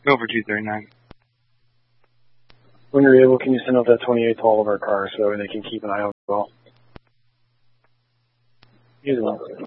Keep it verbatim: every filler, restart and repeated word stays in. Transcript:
Over two thirty-nine. When you're able, can you send out that twenty-eight to all of our cars so they can keep an eye out as well? Use one.